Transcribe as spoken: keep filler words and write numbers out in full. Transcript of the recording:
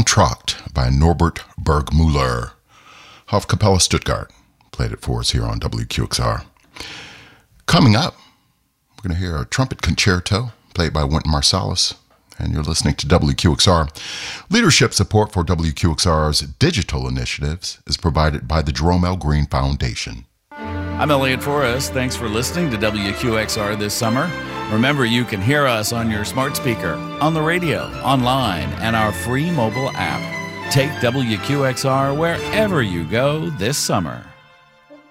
Entracht by Norbert Burgmüller. Hofkapelle Stuttgart played it for us here on W Q X R. Coming up, we're going to hear a trumpet concerto played by Wynton Marsalis, and you're listening to W Q X R. Leadership support for W Q X R's digital initiatives is provided by the Jerome L. Green Foundation. I'm Elliot Forrest. Thanks for listening to W Q X R this summer. Remember, you can hear us on your smart speaker, on the radio, online, and our free mobile app. Take W Q X R wherever you go this summer.